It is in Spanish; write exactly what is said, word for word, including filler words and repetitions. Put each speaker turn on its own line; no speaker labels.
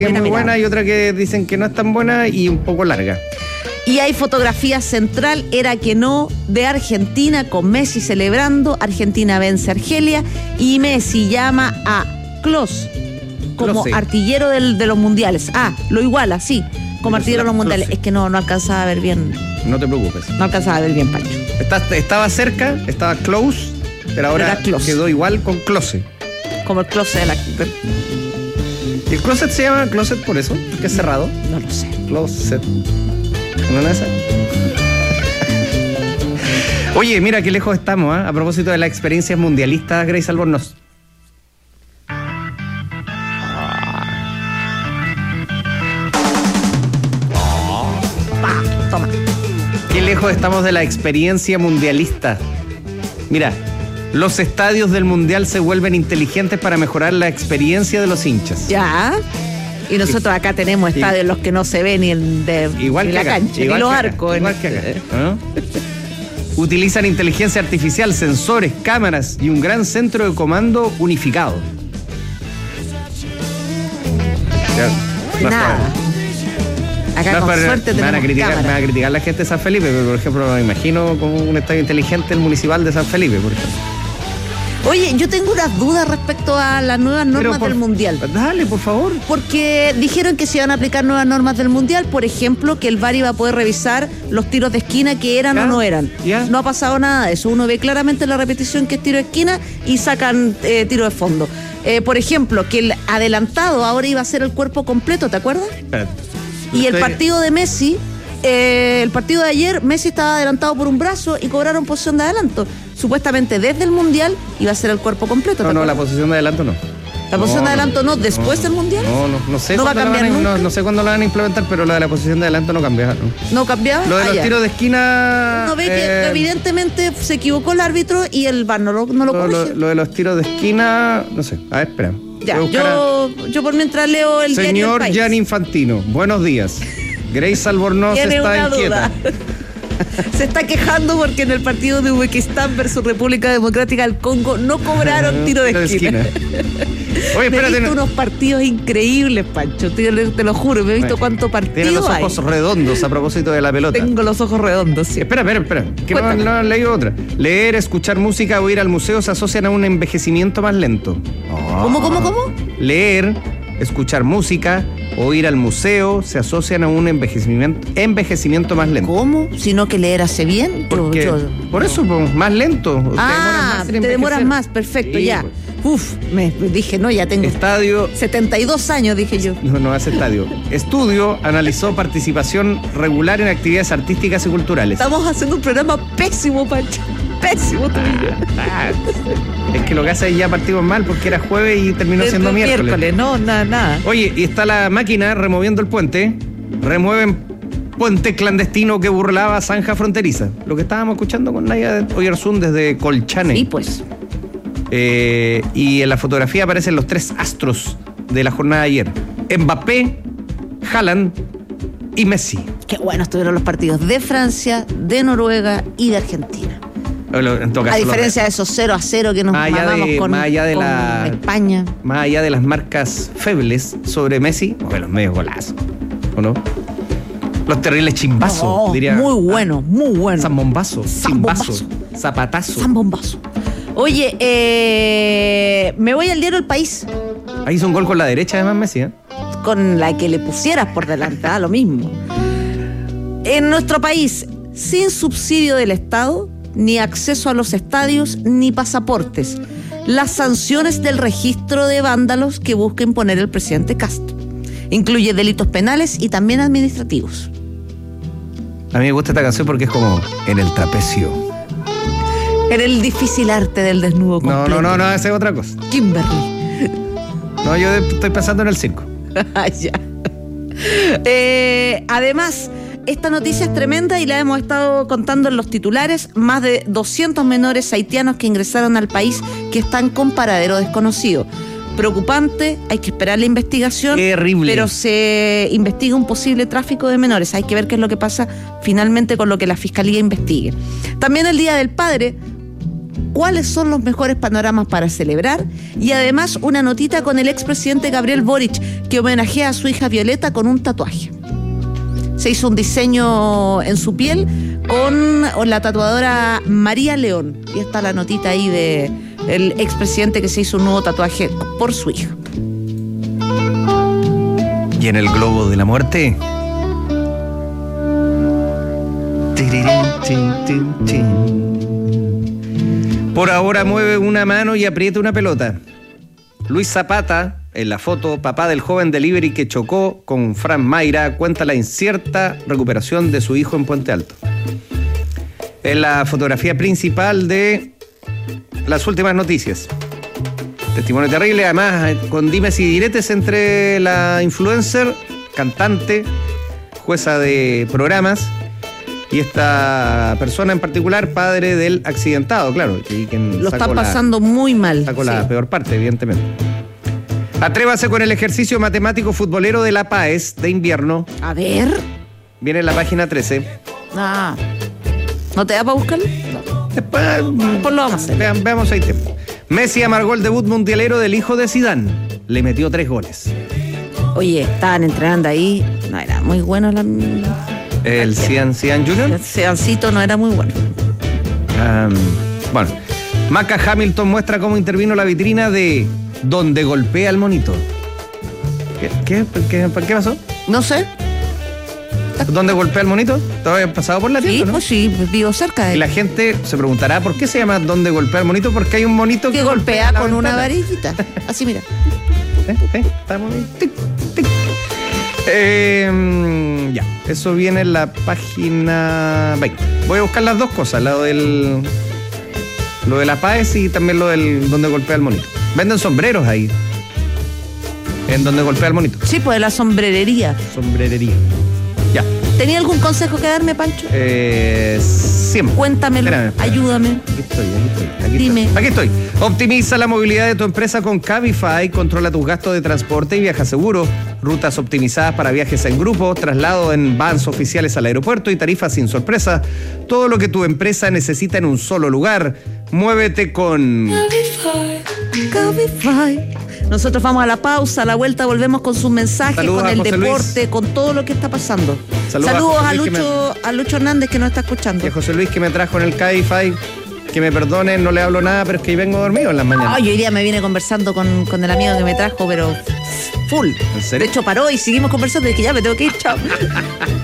que es muy buena y otra que dicen que no es tan buena y un poco larga.
Y hay fotografía central, era que no, de Argentina con Messi celebrando. Argentina vence a Argelia y Messi llama a Klose como Klose. artillero del, de los mundiales. Ah, lo iguala, sí, como artillero de los mundiales. Klose. Es que no, no alcanzaba a ver bien.
No te preocupes.
No alcanzaba a ver bien, Pancho.
Está, estaba cerca, estaba close, pero ahora pero quedó igual con Klose.
Como el closet de la...
¿Y el closet se llama closet por eso? ¿Que es cerrado?
No lo sé.
Closet. ¿No es esa? Oye, mira qué lejos estamos, ¿eh? A propósito de las experiencias mundialistas, Grace Albornoz.
Pa, toma.
Qué lejos estamos de la experiencia mundialista. Mira, los estadios del mundial se vuelven inteligentes para mejorar la experiencia de los hinchas.
Ya. Y nosotros acá tenemos estadios en los que no se ve ni, el de,
igual
ni
que
la
acá,
cancha,
igual
ni los
que
arcos.
Acá, igual que acá, ¿no? Utilizan inteligencia artificial, sensores, cámaras y un gran centro de comando unificado. Ya,
Nada. Acá no con para, suerte
me van, a criticar,
cámara.
me van a criticar la gente de San Felipe, pero por ejemplo me imagino como un estadio inteligente el municipal de San Felipe, por ejemplo.
Oye, yo tengo unas dudas respecto a las nuevas normas por, del Mundial.
Dale, por favor.
Porque dijeron que se iban a aplicar nuevas normas del Mundial, por ejemplo, que el V A R iba a poder revisar los tiros de esquina que eran ¿Ya? o no eran. ¿Ya? No ha pasado nada de eso. Uno ve claramente la repetición que es tiro de esquina y sacan eh, tiro de fondo. Eh, por ejemplo, que el adelantado ahora iba a ser el cuerpo completo, ¿te acuerdas? Espérate. Y el partido de Messi... Eh, el partido de ayer, Messi estaba adelantado por un brazo y cobraron posición de adelanto. Supuestamente desde el Mundial iba a ser el cuerpo completo.
No, no, la posición de adelanto no.
¿La posición
no,
de adelanto no,
no
después
no,
del Mundial?
No, no, no sé.
¿No va a cambiar
van,
nunca?
No, no sé cuándo lo van a implementar, pero lo de la posición de adelanto no cambia. ¿No,
¿No cambiaba?
Lo de
ah,
los
ya.
tiros de esquina...
Uno ve
eh,
que evidentemente se equivocó el árbitro y el V A R no lo, no lo,
lo,
corrigió.
Lo, lo de los tiros de esquina, no sé. A ver, espera.
Ya, yo, yo por mientras leo el diario El País.
Señor Gianni Infantino, buenos días. Grace Albornoz está inquieta.
Se está quejando porque en el partido de Uzbekistán versus República Democrática del Congo no cobraron tiro de esquina. Oye, espérate. Me he visto unos partidos increíbles, Pancho, te, te lo juro, me he visto cuánto partido hay.
Tiene los ojos hay. redondos a propósito de la pelota.
Tengo los ojos redondos, sí.
Espera, espera, espera, que no, no han leído otra. Leer, escuchar música o ir al museo se asocian a un envejecimiento más lento.
Oh. ¿Cómo, cómo, cómo?
Leer, escuchar música o ir al museo se asocian a un envejecimiento, envejecimiento más lento.
¿Cómo? Sino que leer hace bien.
Yo, yo... Por eso, pues, más lento.
Ah, te demoras más, te demoras más perfecto, sí, ya. Pues. Uf, me dije, no, ya tengo
estadio,
setenta y dos años, dije yo.
No, no hace estadio. Estudio analizó participación regular en actividades artísticas y culturales.
Estamos haciendo un programa pésimo, Pancho. Pésimo,
ah, Es que lo que hace es ya partimos mal porque era jueves y terminó Desde siendo miércoles.
miércoles. No, nada, nada.
Oye, y está la máquina removiendo el puente. Remueven puente clandestino que burlaba zanja fronteriza. Lo que estábamos escuchando con Naya Oyarzún desde Colchane.
Sí, pues.
Eh, y en la fotografía aparecen los tres astros de la jornada de ayer: Mbappé, Haaland y Messi.
Qué bueno estuvieron los partidos de Francia, de Noruega y de Argentina.
En todo caso,
a diferencia de esos cero a cero que nos mamamos
de,
con,
más allá de
con
la,
España.
Más allá de las marcas febles sobre Messi, o de los medios golazos, ¿o no? Los terribles chimbazos,
no,
diría.
Muy bueno, ah, muy bueno.
Zambombazo, chimbazo, zapatazo.
Zambombazo. Oye, eh, me voy al diario El País.
Ahí hizo un gol con la derecha además Messi, ¿eh?
Con la que le pusieras por delante, da lo mismo. En nuestro país, sin subsidio del Estado, ni acceso a los estadios, ni pasaportes. Las sanciones del registro de vándalos que busca imponer el presidente Castro. Incluye delitos penales y también administrativos.
A mí me gusta esta canción porque es como en el trapecio.
En el difícil arte del desnudo completo.
No, no, no, no, esa es otra cosa.
Kimberly.
No, yo estoy pensando en el circo.
Ya. Eh, además, esta noticia es tremenda y la hemos estado contando en los titulares. Más de doscientos menores haitianos que ingresaron al país que están con paradero desconocido. Preocupante, hay que esperar la investigación.
Terrible.
Pero se investiga un posible tráfico de menores. Hay que ver qué es lo que pasa finalmente con lo que la Fiscalía investigue. También el Día del Padre. ¿Cuáles son los mejores panoramas para celebrar? Y además una notita con el expresidente Gabriel Boric, que homenajea a su hija Violeta con un tatuaje. Se hizo un diseño en su piel con la tatuadora María León. Y está la notita ahí de el expresidente que se hizo un nuevo tatuaje por su hija.
Y en el globo de la muerte. Por ahora mueve una mano y aprieta una pelota. Luis Zapata, en la foto, papá del joven delivery que chocó con Fran Mayra, cuenta la incierta recuperación de su hijo en Puente Alto. Es la fotografía principal de las últimas noticias. Testimonio terrible, además con dimes y diretes entre la influencer, cantante, jueza de programas y esta persona en particular, padre del accidentado, claro. Y quien
Lo están pasando la, muy mal.
Sacó sí. la peor parte, evidentemente. Atrévase con el ejercicio matemático futbolero de la PAES de invierno.
A ver.
Viene en la página trece.
Ah. ¿No te da para buscarlo?
No. Después,
pues lo vamos a hacer.
Vean, veamos ahí tiempo. Messi amargó el debut mundialero del hijo de Zidane. Le metió tres goles.
Oye, estaban entrenando ahí. No era muy bueno la...
¿El Zidane Zidane Junior?
El Zidancito no era muy bueno.
Um, bueno. Maca Hamilton muestra cómo intervino la vitrina de Donde golpea al monito. ¿Qué, qué, qué, qué pasó?
No sé.
¿Dónde golpea el monito? ¿Todavía han pasado por la tienda?
Sí,
¿no?
Pues sí, vivo cerca de él.
Y la gente se preguntará por qué se llama ¿Dónde golpea el monito? Porque hay un monito
que,
que
golpea, golpea con una varillita. Así, mira.
¿Eh? ¿Eh? Estamos bien. Tic, tic. Eh, ya, eso viene en la página veinte. Voy a buscar las dos cosas, lo del lo de la PAES y también lo del Donde golpea el monito. Venden sombreros ahí. En Donde golpea el monito.
Sí, pues la sombrerería.
Sombrerería. Ya.
¿Tenía algún consejo que darme, Pancho?
Eh, siempre.
Cuéntamelo, espérame, espérame. Ayúdame.
Aquí estoy, aquí estoy. Aquí
Dime.
Estoy. Aquí estoy. Optimiza la movilidad de tu empresa con Cabify, controla tus gastos de transporte y viaja seguro. Rutas optimizadas para viajes en grupo, traslado en vans oficiales al aeropuerto y tarifas sin sorpresa. Todo lo que tu empresa necesita en un solo lugar. Muévete con
Cabify. Cabify. Nosotros vamos a la pausa, a la vuelta volvemos con sus mensajes, Saludos con el deporte, Luis. Con todo lo que está pasando. Saludos, Saludos a, a, Lucho, me... a Lucho Hernández que nos está escuchando.
Y a José Luis que me trajo en el Cabify. Que me perdonen, no le hablo nada, pero es que vengo dormido en las mañanas.
Ay, yo hoy día me vine conversando con, con el amigo que me trajo, pero full.
¿En serio?
De hecho paró y seguimos conversando y dije ya me tengo que ir, chao.